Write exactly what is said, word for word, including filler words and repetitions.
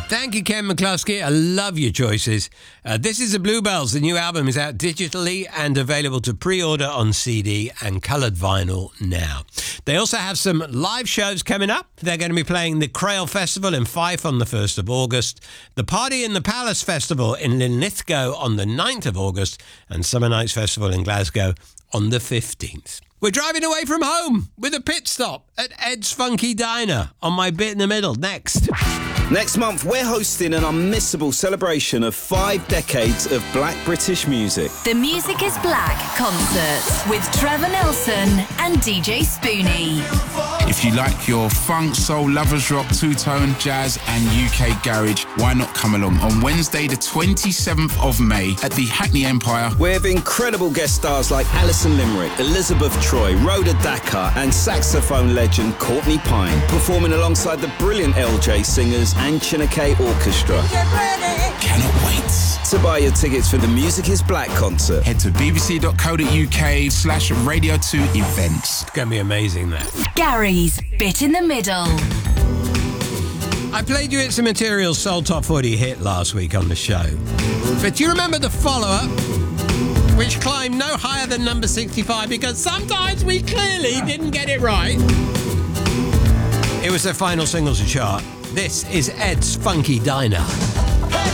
Thank you, Ken McCluskey. I love your choices. Uh, this is the Bluebells. The new album is out digitally and available to pre-order on C D and coloured vinyl now. They also have some live shows coming up. They're going to be playing the Crail Festival in Fife on the first of August, the Party in the Palace Festival in Linlithgow on the ninth of August, and Summer Nights Festival in Glasgow on the fifteenth. We're driving away from home with a pit stop at Ed's Funky Diner on my bit in the middle. Next. Next month, we're hosting an unmissable celebration of five decades of black British music. The Music is Black concert with Trevor Nelson and D J Spoonie. If you like your funk, soul, lovers rock, two-tone, jazz and U K garage, why not come along on Wednesday the twenty-seventh of May at the Hackney Empire with incredible guest stars like Alison Limerick, Elizabeth Troy, Rhoda Dakar and saxophone legend Courtney Pine, performing alongside the brilliant L J singers and Chineke Orchestra. Cannot wait. To buy your tickets for the Music is Black concert, head to bbc.co.uk slash radio 2 events. It's going to be amazing, that. Gary's Bit in the Middle. I played you It's a Material Soul Top forty hit last week on the show. But do you remember the follow-up, which climbed no higher than number sixty-five, because sometimes we clearly didn't get it right? It was their final singles to chart. This is Ed's Funky Diner.